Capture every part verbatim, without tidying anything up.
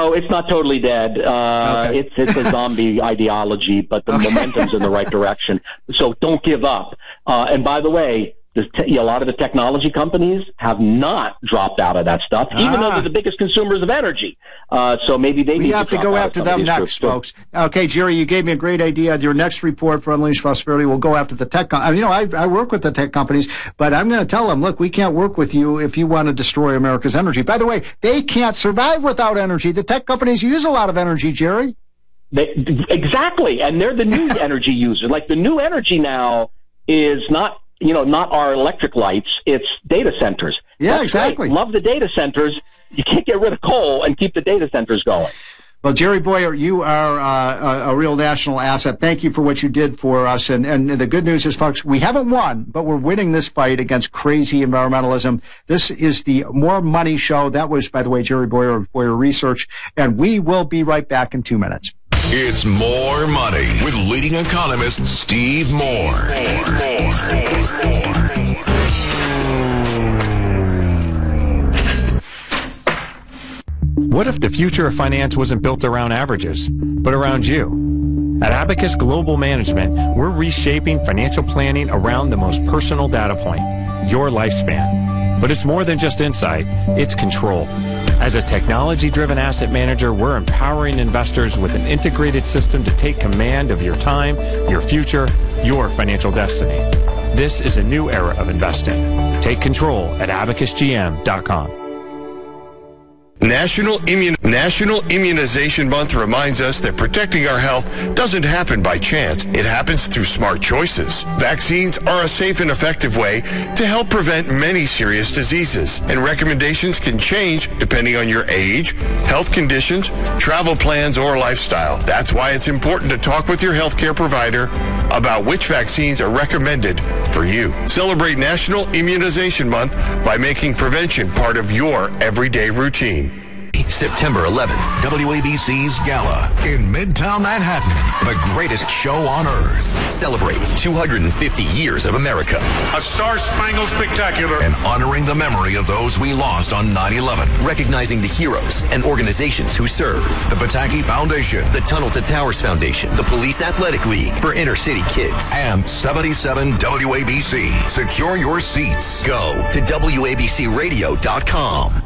No, it's not totally dead. Uh, okay. It's it's a zombie ideology, but the okay. momentum's in the right direction. So don't give up. Uh, and by the way, the te- a lot of the technology companies have not dropped out of that stuff, even ah. though they're the biggest consumers of energy. Uh, so maybe they we need have to, to go after them next, folks. Okay, Jerry, you gave me a great idea. Your next report for Unleashed Prosperity will go after the tech companies. You know, I, I work with the tech companies, but I'm going to tell them, look, we can't work with you if you want to destroy America's energy. By the way, they can't survive without energy. The tech companies use a lot of energy, Jerry. They, exactly, and they're the new energy user. Like the new energy now is not, you know, not our electric lights. It's data centers. Yeah, That's exactly. Great. Love the data centers. You can't get rid of coal and keep the data centers going. Well, Jerry Bowyer, you are uh, a, a real national asset. Thank you for what you did for us. And, and the good news is, folks, we haven't won, but we're winning this fight against crazy environmentalism. This is the More Money Show. That was, by the way, Jerry Bowyer of Bowyer Research. And we will be right back in two minutes. It's More Money with leading economist Steve Moore. More, more, more. What if the future of finance wasn't built around averages, but around you? At Abacus Global Management, we're reshaping financial planning around the most personal data point, your lifespan. But it's more than just insight, it's control. As a technology-driven asset manager, we're empowering investors with an integrated system to take command of your time, your future, your financial destiny. This is a new era of investing. Take control at abacus g m dot com. National, Immun- National Immunization Month reminds us that protecting our health doesn't happen by chance. It happens through smart choices. Vaccines are a safe and effective way to help prevent many serious diseases, and recommendations can change depending on your age, health conditions, travel plans, or lifestyle. That's why it's important to talk with your healthcare provider about which vaccines are recommended for you. Celebrate National Immunization Month by making prevention part of your everyday routine. September eleventh, W A B C's Gala in Midtown Manhattan. The greatest show on earth. Celebrate two hundred fifty years of America. A Star-Spangled Spectacular. And honoring the memory of those we lost on nine eleven. Recognizing the heroes and organizations who serve. The Pataki Foundation. The Tunnel to Towers Foundation. The Police Athletic League for inner city kids. And seventy-seven W A B C. Secure your seats. Go to W A B C radio dot com.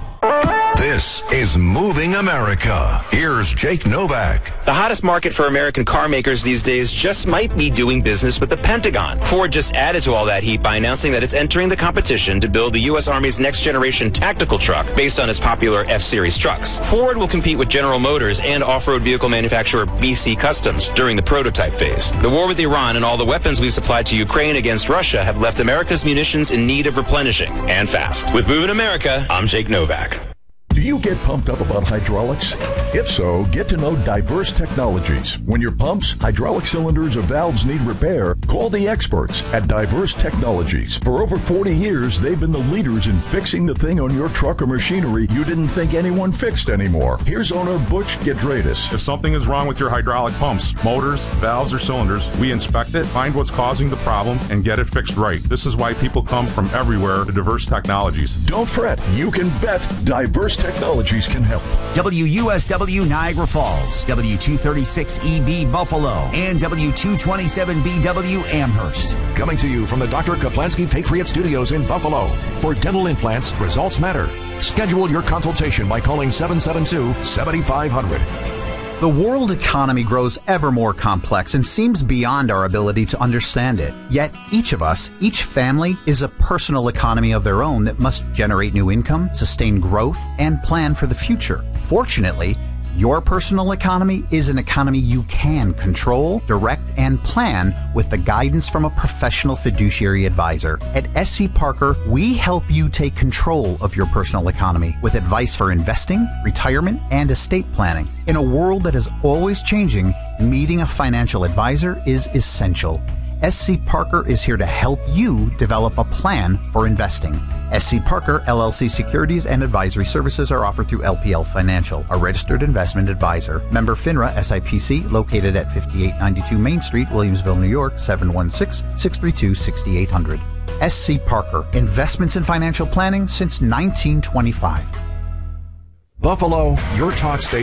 This is Moving America. Here's Jake Novak. The hottest market for American car makers these days just might be doing business with the Pentagon. Ford just added to all that heat by announcing that it's entering the competition to build the U S Army's next-generation tactical truck based on its popular F-Series trucks. Ford will compete with General Motors and off-road vehicle manufacturer B C Customs during the prototype phase. The war with Iran and all the weapons we've supplied to Ukraine against Russia have left America's munitions in need of replenishing, and fast. With Moving America, I'm Jake Novak. Do you get pumped up about hydraulics? If so, get to know Diverse Technologies. When your pumps, hydraulic cylinders, or valves need repair, call the experts at Diverse Technologies. For over forty years, they've been the leaders in fixing the thing on your truck or machinery you didn't think anyone fixed anymore. Here's owner Butch Gedradis. If something is wrong with your hydraulic pumps, motors, valves, or cylinders, we inspect it, find what's causing the problem, and get it fixed right. This is why people come from everywhere to Diverse Technologies. Don't fret. You can bet Diverse Technologies can help. W U S W Niagara Falls, W two thirty-six E B Buffalo, and W two twenty-seven B W Amherst. Coming to you from the Doctor Kaplansky Patriot Studios in Buffalo. For dental implants, results matter. Schedule your consultation by calling seven seven two, seven five zero zero. The world economy grows ever more complex and seems beyond our ability to understand it. Yet each of us, each family, is a personal economy of their own that must generate new income, sustain growth, and plan for the future. Fortunately, your personal economy is an economy you can control, direct, and plan with the guidance from a professional fiduciary advisor. At S C Parker, we help you take control of your personal economy with advice for investing, retirement, and estate planning. In a world that is always changing, meeting a financial advisor is essential. S C Parker is here to help you develop a plan for investing. S C Parker, L L C Securities and Advisory Services are offered through L P L Financial, a registered investment advisor. Member FINRA S I P C, located at fifty-eight ninety-two Main Street, Williamsville, New York, seven one six, six three two, six eight zero zero. S C Parker, investments in financial planning since nineteen twenty-five. Buffalo, your talk station.